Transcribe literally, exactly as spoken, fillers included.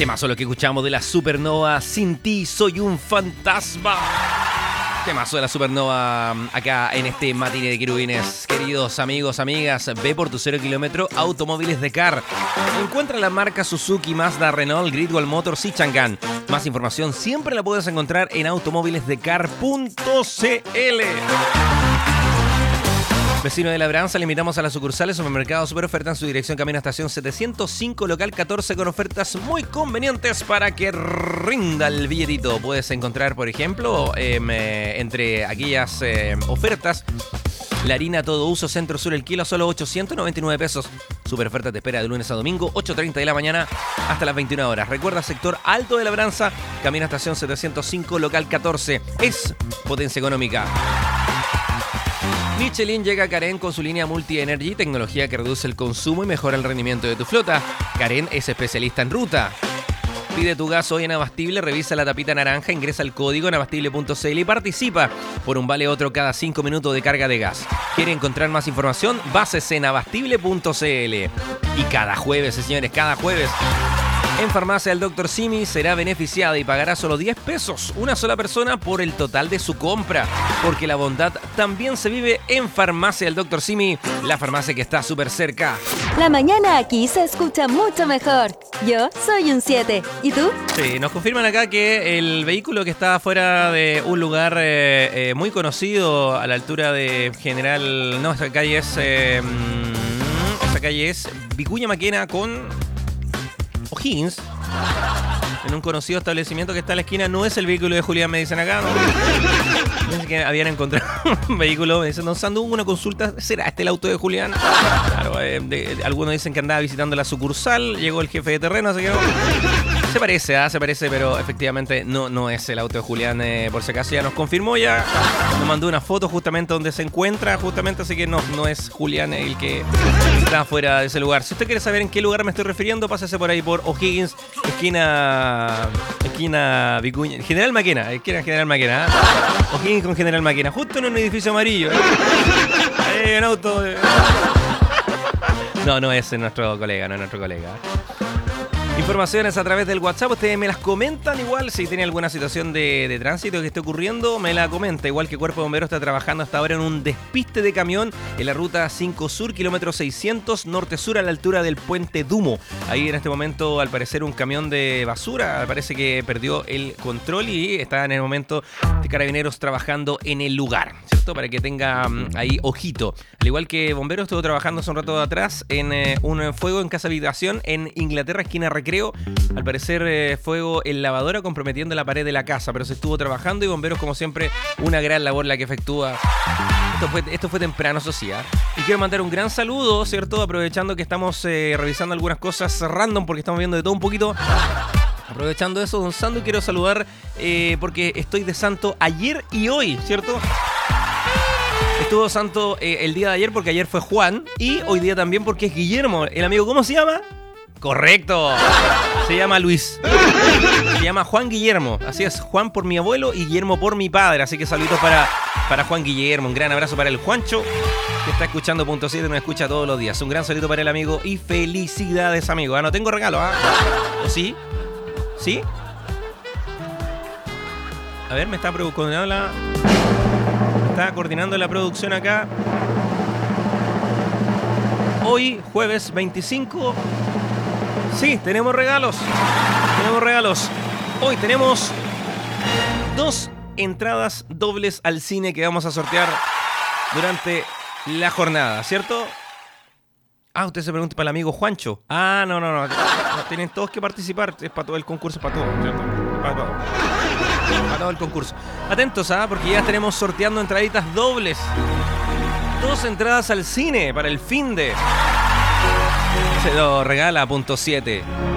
Temazo lo que escuchamos de la Supernova. Sin ti soy un fantasma. Temazo de la Supernova acá en este Matiné de Querubines. Queridos amigos, amigas, ve por tu cero kilómetro Automóviles de Car. Encuentra la marca Suzuki, Mazda, Renault, Greatwall Motors y Chang'an. Más información siempre la puedes encontrar en automóviles de car punto c l. Vecino de Labranza, le invitamos a las sucursales Supermercado Super Oferta en su dirección camino a estación setecientos cinco, local catorce, con ofertas muy convenientes para que rinda el billetito. Puedes encontrar, por ejemplo, eh, entre aquellas eh, ofertas, la harina todo uso Centro Sur el kilo a solo ochocientos noventa y nueve pesos. Super oferta te espera de lunes a domingo, ocho treinta de la mañana hasta las veintiuna horas. Recuerda, sector Alto de Labranza, camino a estación setecientos cinco, local catorce. Es potencia económica. Michelin llega a Carén con su línea Multi Energy, tecnología que reduce el consumo y mejora el rendimiento de tu flota. Carén es especialista en ruta. Pide tu gas hoy en Abastible, revisa la tapita naranja, ingresa el código en abastible punto c l y participa por un vale otro cada cinco minutos de carga de gas. ¿Quiere encontrar más información? Bases en abastible punto c l. Y cada jueves, señores, cada jueves, en Farmacia del doctor Simi será beneficiada y pagará solo diez pesos una sola persona por el total de su compra. Porque la bondad también se vive en Farmacia del doctor Simi, la farmacia que está súper cerca. La mañana aquí se escucha mucho mejor. Yo soy un siete. ¿Y tú? Sí, nos confirman acá que el vehículo que está fuera de un lugar eh, eh, muy conocido a la altura de General... No, esa calle es... Eh, esa calle es Vicuña Maquena con... O'Higgins, en un conocido establecimiento que está a la esquina. No es el vehículo de Julián, me dicen acá, ¿no? Dicen que habían encontrado un vehículo. Me dicen, don Sandu, hubo una consulta, ¿será este el auto de Julián? Claro, eh, de, de, algunos dicen que andaba visitando la sucursal, llegó el jefe de terreno, así que no. Se parece, ¿eh? se parece, pero efectivamente no, no es el auto de Julián, eh, por si acaso ya nos confirmó, ya nos mandó una foto justamente donde se encuentra, justamente, así que no, no es Julián el que está fuera de ese lugar. Si usted quiere saber en qué lugar me estoy refiriendo, pásese por ahí por O'Higgins, esquina, esquina Vicuña, General Maquena, esquina General Maquena, ¿eh? O'Higgins con General Maquena, justo en un edificio amarillo, ¿eh? Hay un auto de... No, no es nuestro colega, no es nuestro colega. Informaciones a través del WhatsApp, ustedes me las comentan igual. Si tiene alguna situación de, de tránsito que esté ocurriendo, me la comenta. Igual que Cuerpo de Bomberos está trabajando hasta ahora en un despiste de camión en la ruta cinco Sur, kilómetro seiscientos, norte-sur, a la altura del puente Dumo. Ahí en este momento, al parecer, un camión de basura parece que perdió el control y está en el momento de Carabineros trabajando en el lugar, ¿cierto? Para que tenga um, ahí ojito. Al igual que Bomberos estuvo trabajando hace un rato atrás en eh, un fuego en casa habitación en Inglaterra, esquina Recreo. Al parecer, eh, fuego en lavadora comprometiendo la pared de la casa, pero se estuvo trabajando y Bomberos, como siempre, una gran labor la que efectúa. Esto fue, esto fue temprano, eso sí, ¿eh? Y quiero mandar un gran saludo, ¿cierto? Aprovechando que estamos eh, revisando algunas cosas random, porque estamos viendo de todo un poquito. Aprovechando eso, don Sandu, quiero saludar eh, porque estoy de santo ayer y hoy, ¿cierto? Estuvo santo eh, el día de ayer porque ayer fue Juan y hoy día también porque es Guillermo. El amigo, ¿cómo se llama? Correcto. Se llama Luis. Se llama Juan Guillermo. Así es, Juan por mi abuelo y Guillermo por mi padre. Así que saluditos para, para Juan Guillermo. Un gran abrazo para el Juancho, que está escuchando Punto siete y nos escucha todos los días. Un gran saludo para el amigo y felicidades, amigo. Ah, no tengo regalo, ¿ah? ¿O sí? ¿Sí? A ver, me está coordinando la... Me está coordinando la producción acá. Hoy, jueves veinticinco... Sí, tenemos regalos. Tenemos regalos. Hoy tenemos dos entradas dobles al cine que vamos a sortear durante la jornada, ¿cierto? Ah, usted se pregunta para el amigo Juancho. Ah, no, no, no. no tienen todos que participar. Es para todo el concurso, para todo, ¿cierto? Para todo. Para todo el concurso. Atentos, ¿ah? Porque ya tenemos sorteando entraditas dobles. Dos entradas al cine para el fin de... Se lo regala Punto siete.